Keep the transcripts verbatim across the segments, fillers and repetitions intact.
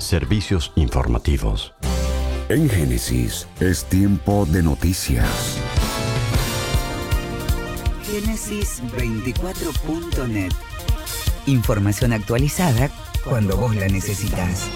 Servicios informativos. En Génesis es tiempo de noticias. Génesis veinticuatro punto net. Información actualizada cuando vos la necesitas.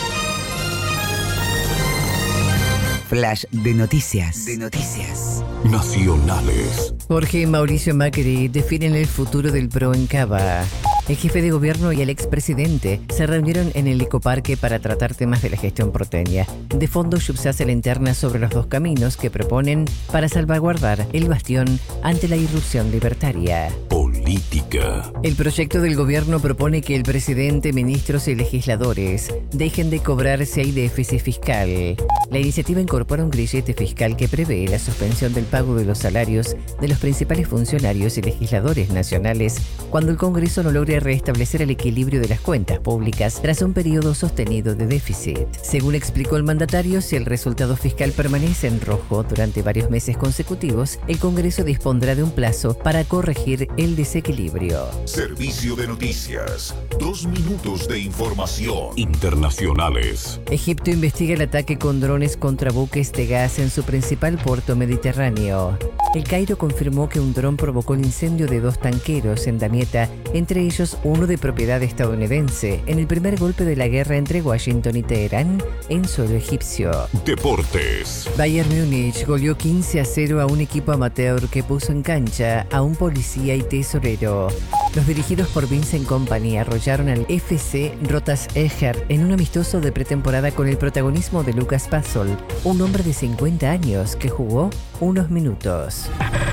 Flash de noticias. De noticias. Nacionales. Jorge y Mauricio Macri definen el futuro del PRO en Cava. El jefe de gobierno y el expresidente se reunieron en el ecoparque para tratar temas de la gestión porteña. De fondo subyace la interna sobre los dos caminos que proponen para salvaguardar el bastión ante la irrupción libertaria. Política. El proyecto del gobierno propone que el presidente, ministros y legisladores dejen de cobrar si hay déficit fiscal. La iniciativa incorpora un grillete fiscal que prevé la suspensión del pago de los salarios de los principales funcionarios y legisladores nacionales cuando el Congreso no logre restablecer el equilibrio de las cuentas públicas tras un periodo sostenido de déficit. Según explicó el mandatario, si el resultado fiscal permanece en rojo durante varios meses consecutivos, el Congreso dispondrá de un plazo para corregir el desequilibrio. Servicio de noticias. Dos minutos de información. Internacionales. Egipto investiga el ataque con drones contra buques de gas en su principal puerto mediterráneo. El Cairo confirmó que un dron provocó el incendio de dos tanqueros en Damietta, entre ellos uno de propiedad estadounidense, en el primer golpe de la guerra entre Washington y Teherán en suelo egipcio. Deportes. Bayern Múnich goleó quince a cero a un equipo amateur que puso en cancha a un policía y tesorero. Los dirigidos por Vincent Kompany arrollaron al F C Rotas-Eger en un amistoso de pretemporada con el protagonismo de Lucas Pasol, un hombre de cincuenta años que jugó unos minutos.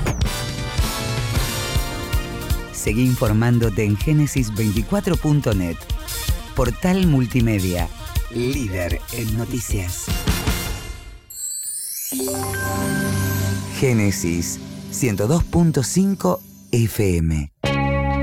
Seguí informándote en Génesis veinticuatro punto net. Portal multimedia, líder en noticias. Génesis ciento dos punto cinco F M.